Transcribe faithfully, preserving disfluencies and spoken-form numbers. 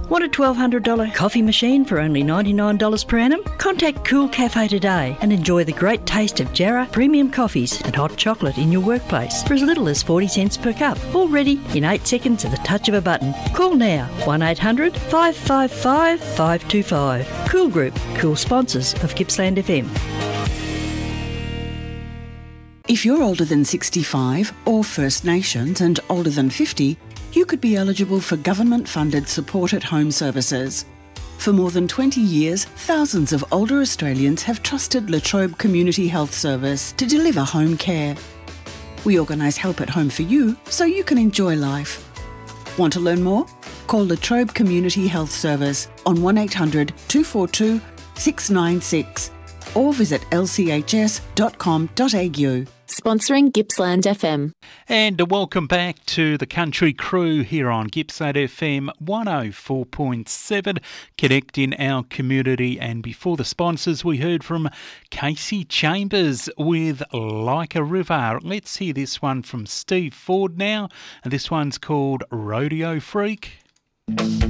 Want a twelve hundred dollars coffee machine for only ninety-nine dollars per annum? Contact Cool Cafe today and enjoy the great taste of Jarrah premium coffees and hot chocolate in your workplace for as little as forty cents per cup. All ready in eight seconds at the touch of a button. Call now, one eight hundred five five five five two five. Cool Group, cool sponsors of Gippsland F M. If you're older than sixty-five or First Nations and older than fifty, you could be eligible for government-funded support at home services. For more than twenty years, thousands of older Australians have trusted La Trobe Community Health Service to deliver home care. We organise help at home for you so you can enjoy life. Want to learn more? Call La Trobe Community Health Service on one eight hundred two four two six nine six or visit l c h s dot com dot a u. Sponsoring Gippsland F M. And welcome back to the Country Crew here on Gippsland F M one oh four point seven, connecting our community. And before the sponsors, we heard from Casey Chambers with Like a River. Let's hear this one from Steve Ford now. And this one's called Rodeo Freak.